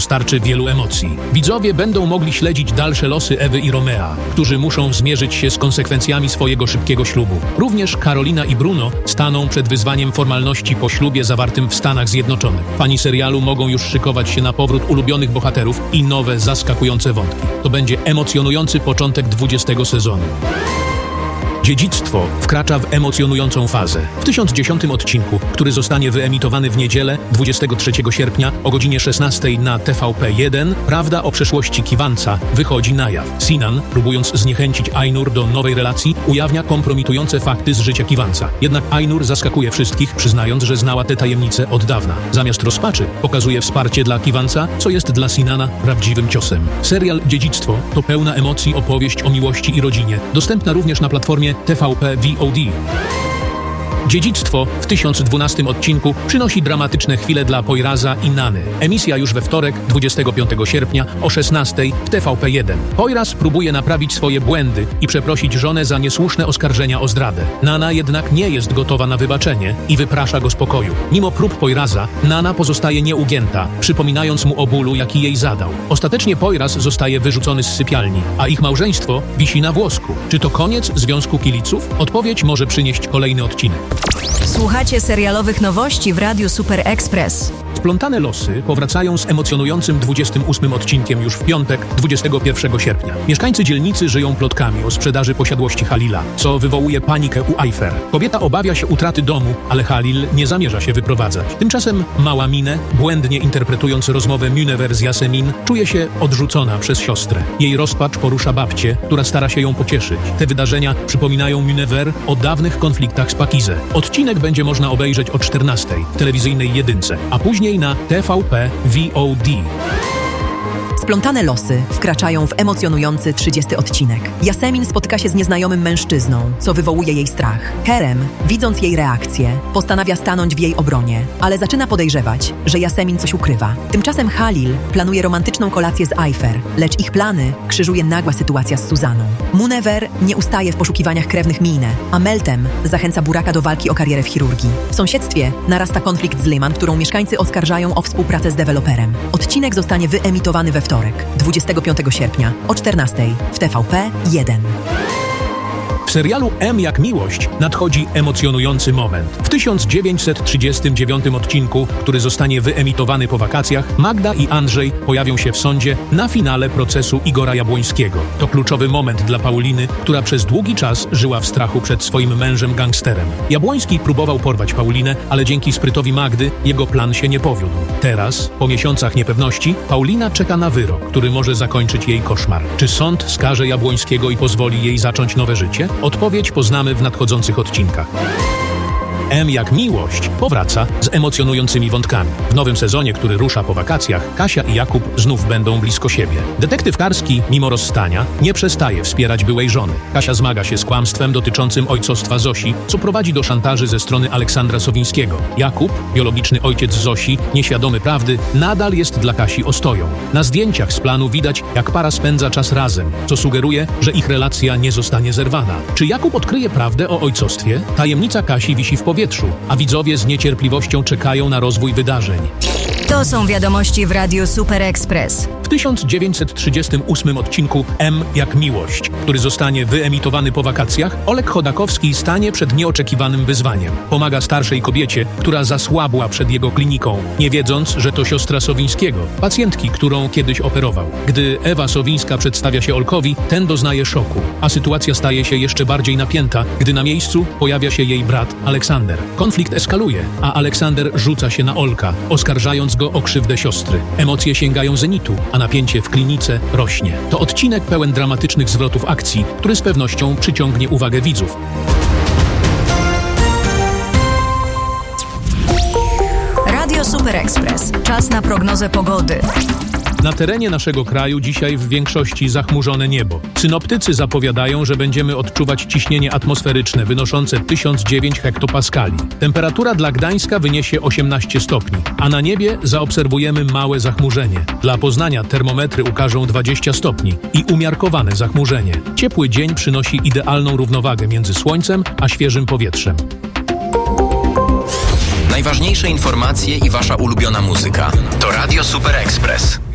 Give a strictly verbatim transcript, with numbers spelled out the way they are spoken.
dostarczy wielu emocji. Widzowie będą mogli śledzić dalsze losy Ewy i Romea, którzy muszą zmierzyć się z konsekwencjami swojego szybkiego ślubu. Również Karolina i Bruno staną przed wyzwaniem formalności po ślubie zawartym w Stanach Zjednoczonych. Fani serialu mogą już szykować się na powrót ulubionych bohaterów i nowe, zaskakujące wątki. To będzie emocjonujący początek dwudziestego sezonu. Dziedzictwo wkracza w emocjonującą fazę. W tysiąc dziesiątym odcinku, który zostanie wyemitowany w niedzielę, dwudziestego trzeciego sierpnia o godzinie szesnastej na T V P jeden, prawda o przeszłości Kiwanca wychodzi na jaw. Sinan, próbując zniechęcić Ainur do nowej relacji, ujawnia kompromitujące fakty z życia Kiwanca. Jednak Ainur zaskakuje wszystkich, przyznając, że znała te tajemnice od dawna. Zamiast rozpaczy pokazuje wsparcie dla Kiwanca, co jest dla Sinana prawdziwym ciosem. Serial Dziedzictwo to pełna emocji opowieść o miłości i rodzinie, dostępna również na platformie T V P V O D. Dziedzictwo w tysiąc dwunastym odcinku przynosi dramatyczne chwile dla Poiraza i Nany. Emisja już we wtorek, dwudziestego piątego sierpnia o szesnastej w T V P jeden. Poiraz próbuje naprawić swoje błędy i przeprosić żonę za niesłuszne oskarżenia o zdradę. Nana jednak nie jest gotowa na wybaczenie i wyprasza go z pokoju. Mimo prób Poiraza, Nana pozostaje nieugięta, przypominając mu o bólu, jaki jej zadał. Ostatecznie Poiraz zostaje wyrzucony z sypialni, a ich małżeństwo wisi na włosku. Czy to koniec związku kibiców? Odpowiedź może przynieść kolejny odcinek. Słuchacie serialowych nowości w Radiu Super Express. Splątane losy powracają z emocjonującym dwudziestym ósmym odcinkiem już w piątek, dwudziestego pierwszego sierpnia. Mieszkańcy dzielnicy żyją plotkami o sprzedaży posiadłości Halila, co wywołuje panikę u Ayfer. Kobieta obawia się utraty domu, ale Halil nie zamierza się wyprowadzać. Tymczasem mała Minę, błędnie interpretując rozmowę Munever z Yasemin, czuje się odrzucona przez siostrę. Jej rozpacz porusza babcię, która stara się ją pocieszyć. Te wydarzenia przypominają Munever o dawnych konfliktach z Pakizę. Odcinek będzie można obejrzeć o czternastej w telewizyjnej jedynce, a później na T V P V O D. Splątane losy wkraczają w emocjonujący trzydziesty odcinek. Yasemin spotyka się z nieznajomym mężczyzną, co wywołuje jej strach. Kerem, widząc jej reakcję, postanawia stanąć w jej obronie, ale zaczyna podejrzewać, że Yasemin coś ukrywa. Tymczasem Halil planuje romantyczną kolację z Ayfer, lecz ich plany krzyżuje nagła sytuacja z Suzaną. Munever nie ustaje w poszukiwaniach krewnych Minę, a Meltem zachęca Buraka do walki o karierę w chirurgii. W sąsiedztwie narasta konflikt z Liman, którą mieszkańcy oskarżają o współpracę z deweloperem. Odcinek zostanie wyemitowany we wtorek, dwudziestego piątego sierpnia o czternastej w T V P jeden. W serialu M jak miłość nadchodzi emocjonujący moment. W tysiąc dziewięćset trzydziestym dziewiątym odcinku, który zostanie wyemitowany po wakacjach, Magda i Andrzej pojawią się w sądzie na finale procesu Igora Jabłońskiego. To kluczowy moment dla Pauliny, która przez długi czas żyła w strachu przed swoim mężem gangsterem. Jabłoński próbował porwać Paulinę, ale dzięki sprytowi Magdy jego plan się nie powiódł. Teraz, po miesiącach niepewności, Paulina czeka na wyrok, który może zakończyć jej koszmar. Czy sąd skaże Jabłońskiego i pozwoli jej zacząć nowe życie? Odpowiedź poznamy w nadchodzących odcinkach. M jak miłość powraca z emocjonującymi wątkami. W nowym sezonie, który rusza po wakacjach, Kasia i Jakub znów będą blisko siebie. Detektyw Karski, mimo rozstania, nie przestaje wspierać byłej żony. Kasia zmaga się z kłamstwem dotyczącym ojcostwa Zosi, co prowadzi do szantaży ze strony Aleksandra Sowińskiego. Jakub, biologiczny ojciec Zosi, nieświadomy prawdy, nadal jest dla Kasi ostoją. Na zdjęciach z planu widać, jak para spędza czas razem, co sugeruje, że ich relacja nie zostanie zerwana. Czy Jakub odkryje prawdę o ojcostwie? Tajemnica Kasi wisi w powietrzu, a widzowie z niecierpliwością czekają na rozwój wydarzeń. To są wiadomości w Radiu Super Express. W tysiąc dziewięćset trzydziestym ósmym odcinku M jak miłość, który zostanie wyemitowany po wakacjach, Oleg Chodakowski stanie przed nieoczekiwanym wyzwaniem. Pomaga starszej kobiecie, która zasłabła przed jego kliniką, nie wiedząc, że to siostra Sowińskiego, pacjentki, którą kiedyś operował. Gdy Ewa Sowińska przedstawia się Olkowi, ten doznaje szoku, a sytuacja staje się jeszcze bardziej napięta, gdy na miejscu pojawia się jej brat Aleksander. Konflikt eskaluje, a Aleksander rzuca się na Olka, oskarżając go o krzywdę siostry. Emocje sięgają zenitu, a napięcie w klinice rośnie. To odcinek pełen dramatycznych zwrotów akcji, który z pewnością przyciągnie uwagę widzów. Radio Super Express. Czas na prognozę pogody. Na terenie naszego kraju dzisiaj w większości zachmurzone niebo. Synoptycy zapowiadają, że będziemy odczuwać ciśnienie atmosferyczne wynoszące tysiąc dziewięć hektopaskali. Temperatura dla Gdańska wyniesie osiemnaście stopni, a na niebie zaobserwujemy małe zachmurzenie. Dla Poznania termometry ukażą dwadzieścia stopni i umiarkowane zachmurzenie. Ciepły dzień przynosi idealną równowagę między słońcem a świeżym powietrzem. Najważniejsze informacje i wasza ulubiona muzyka to Radio Super Express.